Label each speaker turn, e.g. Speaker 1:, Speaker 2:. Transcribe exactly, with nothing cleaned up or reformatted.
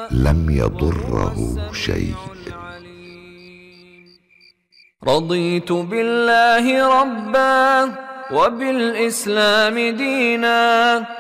Speaker 1: لم يضره شيء.
Speaker 2: رضيت بالله ربا وبالإسلام دينا